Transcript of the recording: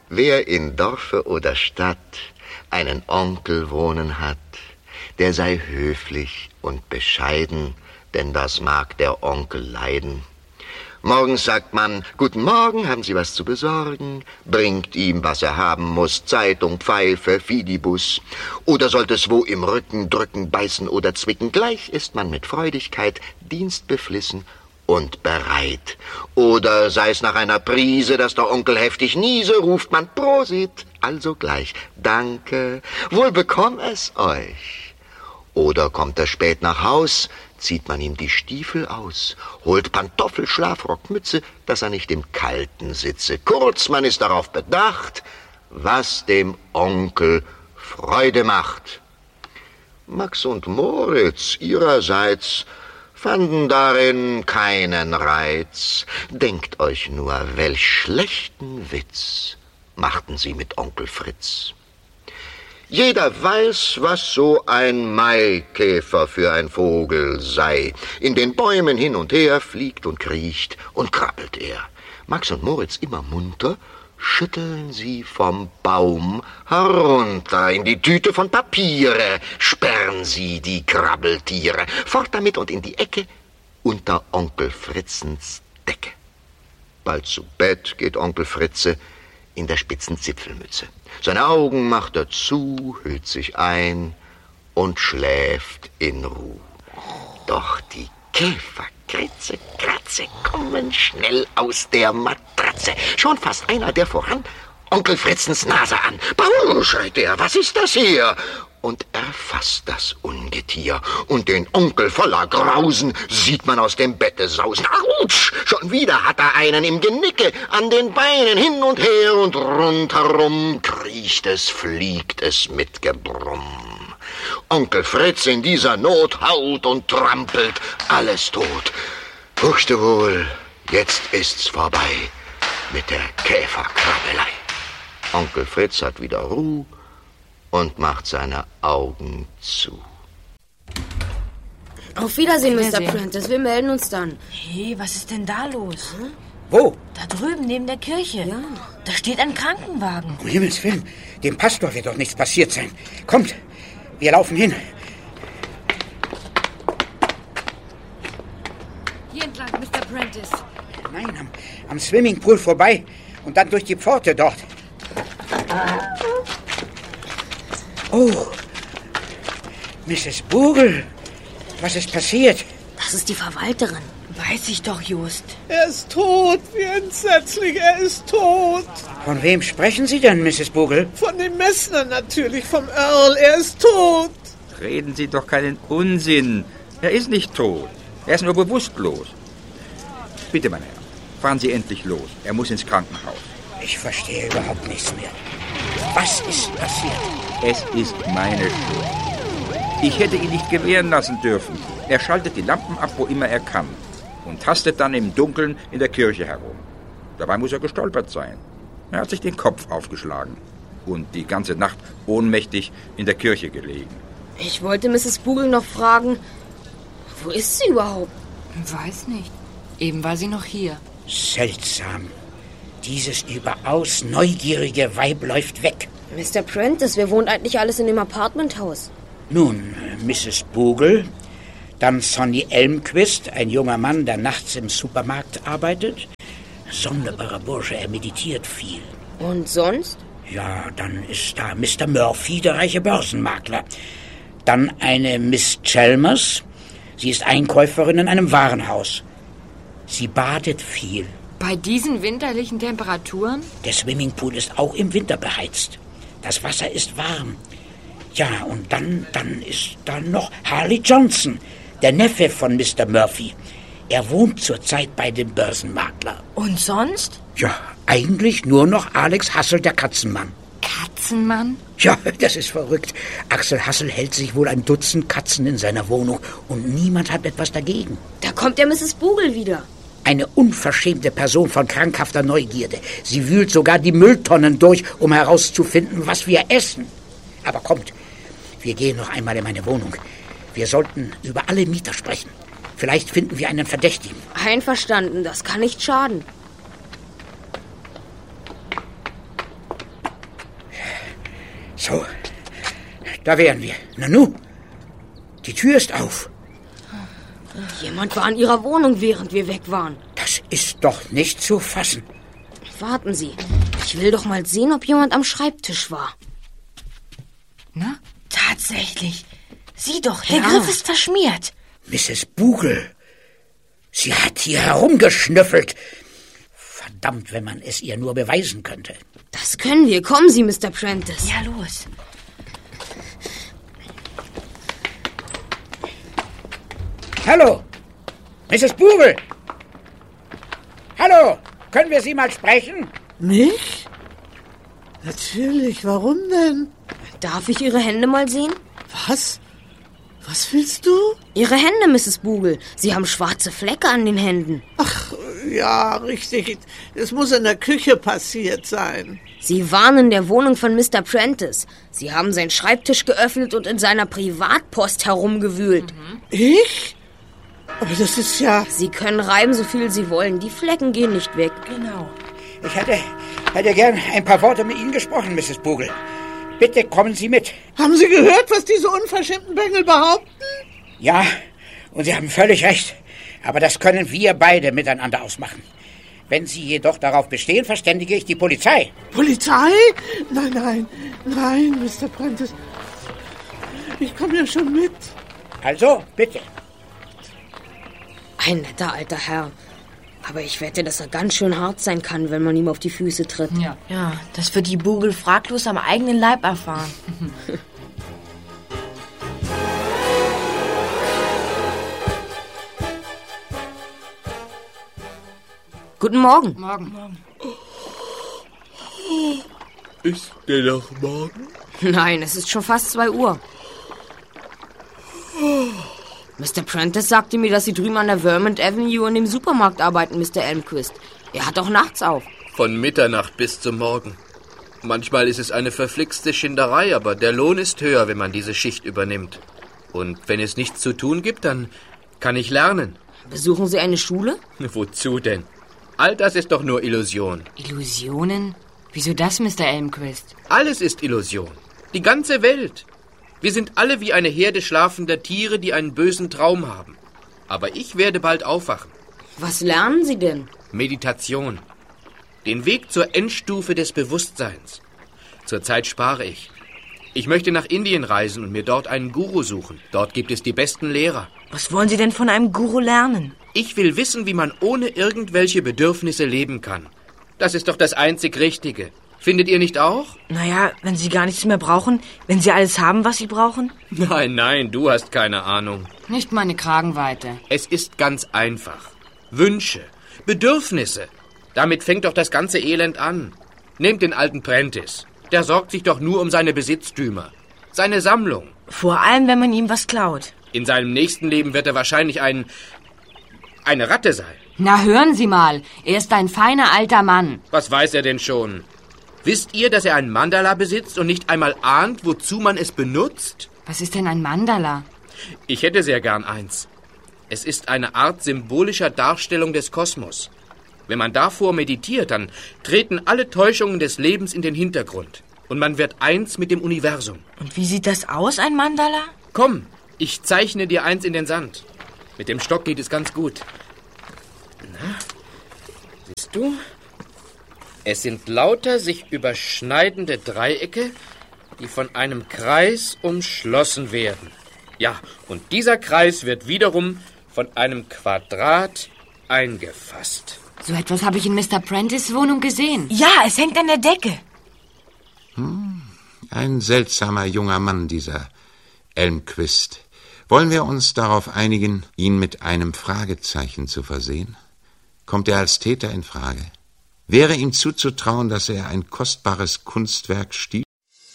Wer in Dorfe oder Stadt einen Onkel wohnen hat, der sei höflich und bescheiden, denn das mag der Onkel leiden. Morgens sagt man, guten Morgen, haben Sie was zu besorgen? Bringt ihm, was er haben muss, Zeitung, Pfeife, Fidibus. Oder sollte es wo im Rücken drücken, beißen oder zwicken, gleich ist man mit Freudigkeit dienstbeflissen und bereit. Oder sei es nach einer Prise, dass der Onkel heftig niese, ruft man Prosit, also gleich Danke, wohl bekomm es euch. Oder kommt er spät nach Haus, zieht man ihm die Stiefel aus, holt Pantoffel, Schlafrock, Mütze, dass er nicht im Kalten sitze. Kurz, man ist darauf bedacht, was dem Onkel Freude macht. Max und Moritz ihrerseits fanden darin keinen Reiz. Denkt euch nur, welch schlechten Witz machten sie mit Onkel Fritz. Jeder weiß, was so ein Maikäfer für ein Vogel sei. In den Bäumen hin und her fliegt und kriecht und krabbelt er. Max und Moritz immer munter, schütteln sie vom Baum herunter in die Tüte von Papiere, sperren sie die Krabbeltiere, fort damit und in die Ecke unter Onkel Fritzens Decke. Bald zu Bett geht Onkel Fritze in der spitzen Zipfelmütze. Seine Augen macht er zu, hüllt sich ein und schläft in Ruh. Doch die Käfer, Kritze, Kratze, kommen schnell aus der Matratze. Schon fasst einer der voran Onkel Fritzens Nase an. Bau, schreit er, was ist das hier? Und erfasst das Ungetier. Und den Onkel voller Grausen sieht man aus dem Bette sausen. Autsch, schon wieder hat er einen im Genicke, an den Beinen hin und her und rundherum kriecht es, fliegt es mit Gebrumm. Onkel Fritz in dieser Not haut und trampelt, alles tot. Fürchte wohl, jetzt ist's vorbei mit der Käferkrabbelei. Onkel Fritz hat wieder Ruh und macht seine Augen zu. Auf Wiedersehen, Mr. Prentice. Wir melden uns dann. Hey, was ist denn da los? Wo? Da drüben, neben der Kirche. Ja. Da steht ein Krankenwagen. Um Himmels Willen, dem Pastor wird doch nichts passiert sein. Kommt, wir laufen hin. Hier entlang, Mr. Prentice. Nein, am Swimmingpool vorbei und dann durch die Pforte dort. Oh, Mrs. Bogle, was ist passiert? Das ist die Verwalterin. Weiß ich doch, Just. Er ist tot, wie entsetzlich, er ist tot. Von wem sprechen Sie denn, Mrs. Bogle? Von dem Messner natürlich, vom Earl, er ist tot. Reden Sie doch keinen Unsinn. Er ist nicht tot. Er ist nur bewusstlos. Bitte, mein Herr, fahren Sie endlich los. Er muss ins Krankenhaus. Ich verstehe überhaupt nichts mehr. Was ist passiert? Es ist meine Schuld. Ich hätte ihn nicht gewähren lassen dürfen. Er schaltet die Lampen ab, wo immer er kann. Und tastet dann im Dunkeln in der Kirche herum. Dabei muss er gestolpert sein. Er hat sich den Kopf aufgeschlagen. Und die ganze Nacht ohnmächtig in der Kirche gelegen. Ich wollte Mrs. Bogle noch fragen, wo ist sie überhaupt? Weiß nicht. Eben war sie noch hier. Seltsam. Dieses überaus neugierige Weib läuft weg. Mr. Prentice, wer wohnt eigentlich alles in dem Apartmenthaus? Nun, Mrs. Bogle, dann Sonny Elmquist, ein junger Mann, der nachts im Supermarkt arbeitet. Sonderbarer Bursche, er meditiert viel. Und sonst? Ja, dann ist da Mr. Murphy, der reiche Börsenmakler. Dann eine Miss Chalmers. Sie ist Einkäuferin in einem Warenhaus. Sie badet viel. Bei diesen winterlichen Temperaturen? Der Swimmingpool ist auch im Winter beheizt. Das Wasser ist warm. Ja, und dann ist da noch Harley Johnson, der Neffe von Mr. Murphy. Er wohnt zurzeit bei dem Börsenmakler. Und sonst? Ja, eigentlich nur noch Alex Hassel, der Katzenmann. Katzenmann? Ja, das ist verrückt. Axel Hassel hält sich wohl ein Dutzend Katzen in seiner Wohnung und niemand hat etwas dagegen. Da kommt ja Mrs. Bogle wieder. Eine unverschämte Person von krankhafter Neugierde. Sie wühlt sogar die Mülltonnen durch, um herauszufinden, was wir essen. Aber kommt, wir gehen noch einmal in meine Wohnung. Wir sollten über alle Mieter sprechen. Vielleicht finden wir einen Verdächtigen. Einverstanden, das kann nicht schaden. So, da wären wir. Nanu, die Tür ist auf. Jemand war in Ihrer Wohnung, während wir weg waren. Das ist doch nicht zu fassen. Warten Sie, ich will doch mal sehen, ob jemand am Schreibtisch war. Na? Tatsächlich. Sieh doch, der Ja. Griff ist verschmiert. Mrs. Bugel, sie hat hier herumgeschnüffelt. Verdammt, wenn man es ihr nur beweisen könnte. Das können wir. Kommen Sie, Mr. Prentice. Ja, los. Hallo, Mrs. Bugel. Hallo, können wir Sie mal sprechen? Mich? Natürlich, warum denn? Darf ich Ihre Hände mal sehen? Was? Was willst du? Ihre Hände, Mrs. Bugel. Sie haben schwarze Flecke an den Händen. Ach, ja, richtig. Es muss in der Küche passiert sein. Sie waren in der Wohnung von Mr. Prentice. Sie haben seinen Schreibtisch geöffnet und in seiner Privatpost herumgewühlt. Ich? Aber das ist ja... Sie können reiben, so viel Sie wollen. Die Flecken gehen nicht weg. Genau. Ich hätte gern ein paar Worte mit Ihnen gesprochen, Mrs. Bugel. Bitte kommen Sie mit. Haben Sie gehört, was diese unverschämten Bengel behaupten? Ja, und Sie haben völlig recht. Aber das können wir beide miteinander ausmachen. Wenn Sie jedoch darauf bestehen, verständige ich die Polizei. Polizei? Nein, Mr. Prentice. Ich komme ja schon mit. Also, bitte. Ein netter alter Herr. Aber ich wette, dass er ganz schön hart sein kann, wenn man ihm auf die Füße tritt. Ja, das wird die Bugel fraglos am eigenen Leib erfahren. Guten Morgen. Morgen. Ist der noch morgen? Nein, es ist schon fast 2 Uhr. Mr. Prentice sagte mir, dass Sie drüben an der Vermont Avenue in dem Supermarkt arbeiten, Mr. Elmquist. Er hat auch nachts auf. Von Mitternacht bis zum Morgen. Manchmal ist es eine verflixte Schinderei, aber der Lohn ist höher, wenn man diese Schicht übernimmt. Und wenn es nichts zu tun gibt, dann kann ich lernen. Besuchen Sie eine Schule? Wozu denn? All das ist doch nur Illusion. Illusionen? Wieso das, Mr. Elmquist? Alles ist Illusion. Die ganze Welt. Wir sind alle wie eine Herde schlafender Tiere, die einen bösen Traum haben. Aber ich werde bald aufwachen. Was lernen Sie denn? Meditation. Den Weg zur Endstufe des Bewusstseins. Zurzeit spare ich. Ich möchte nach Indien reisen und mir dort einen Guru suchen. Dort gibt es die besten Lehrer. Was wollen Sie denn von einem Guru lernen? Ich will wissen, wie man ohne irgendwelche Bedürfnisse leben kann. Das ist doch das einzig Richtige. Findet ihr nicht auch? Naja, wenn Sie gar nichts mehr brauchen, wenn Sie alles haben, was Sie brauchen? Nein, du hast keine Ahnung. Nicht meine Kragenweite. Es ist ganz einfach. Wünsche, Bedürfnisse. Damit fängt doch das ganze Elend an. Nehmt den alten Prentice. Der sorgt sich doch nur um seine Besitztümer. Seine Sammlung. Vor allem, wenn man ihm was klaut. In seinem nächsten Leben wird er wahrscheinlich eine Ratte sein. Na, hören Sie mal. Er ist ein feiner alter Mann. Was weiß er denn schon? Wisst ihr, dass er ein Mandala besitzt und nicht einmal ahnt, wozu man es benutzt? Was ist denn ein Mandala? Ich hätte sehr gern eins. Es ist eine Art symbolischer Darstellung des Kosmos. Wenn man davor meditiert, dann treten alle Täuschungen des Lebens in den Hintergrund. Und man wird eins mit dem Universum. Und wie sieht das aus, ein Mandala? Komm, ich zeichne dir eins in den Sand. Mit dem Stock geht es ganz gut. Na, siehst du? Es sind lauter sich überschneidende Dreiecke, die von einem Kreis umschlossen werden. Ja, und dieser Kreis wird wiederum von einem Quadrat eingefasst. So etwas habe ich in Mr. Prentice' Wohnung gesehen. Ja, es hängt an der Decke. Ein seltsamer junger Mann, dieser Elmquist. Wollen wir uns darauf einigen, ihn mit einem Fragezeichen zu versehen? Kommt er als Täter in Frage? Wäre ihm zuzutrauen, dass er ein kostbares Kunstwerk stiehlt?